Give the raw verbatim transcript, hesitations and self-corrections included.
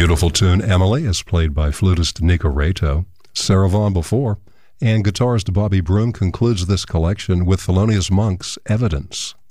beautiful tune, Emily, is played by flutist Nico Reto, Sarah Vaughan before, and guitarist Bobby Broom concludes this collection with Thelonious Monk's Evidence.